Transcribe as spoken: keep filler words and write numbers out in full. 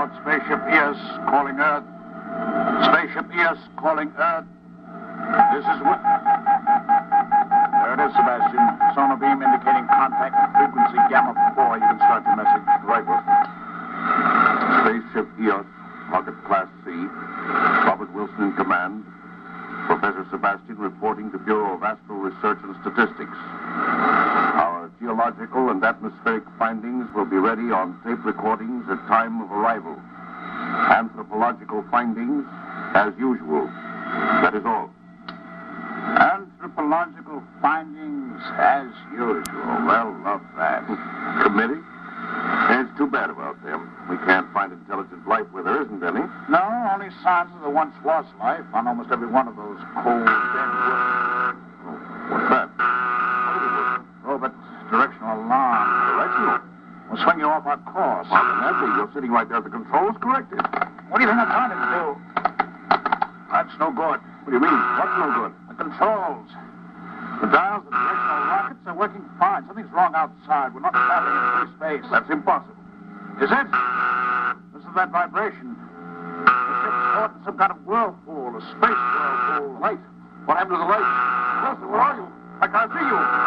out. Spaceship E S calling Earth. Spaceship E S calling Earth. This is what... There it is, Sebastian. Sonar beam indicating contact with frequency gamma four. You can start your message. Right, Wilson. Spaceship E O S, Rocket Class C. Robert Wilson in command. Professor Sebastian reporting to Bureau of Astral Research and Statistics. Our geological and atmospheric findings will be ready on tape recordings at time of arrival. Anthropological findings, as usual. That is all. Anthropological findings as usual. Well, love that. Committee? It's too bad about them. We can't find intelligent life where there isn't any. No, only signs of the once was life on almost every one of those cold, dead worlds. Oh, what's that? Robot, directional alarm. Directional? We'll swing you off our course. Well, then that's it. You're sitting right there at the controls. Corrected. What do you think I'm trying to do? That's no good. What do you mean? What's no good? The controls. The dials, the directional rockets are working fine. Something's wrong outside. We're not traveling in free space. That's impossible. Is it? Listen to that vibration. The ship's caught in some kind of whirlpool, a space whirlpool. Light. What happened to the light? Wilson, where are you? I can't see you.